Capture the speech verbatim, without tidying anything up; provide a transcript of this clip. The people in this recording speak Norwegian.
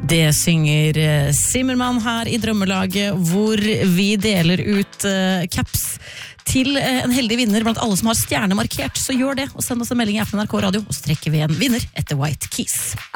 Det synger Zimmermann her i Drømmelaget, hvor vi deler ut uh, caps til uh, en heldig vinner blant alle som har stjernemarkert. Så gjør det, og send oss en melding i appen N R K Radio, og så trekker vi en vinner etter White Keys.